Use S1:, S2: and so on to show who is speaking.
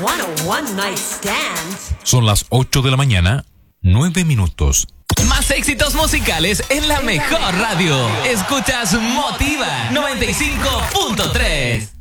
S1: want a one night stand.
S2: Son las 8 de la mañana, 9 minutos.
S3: Más éxitos musicales en la mejor radio. Escuchas Motiva 95.3.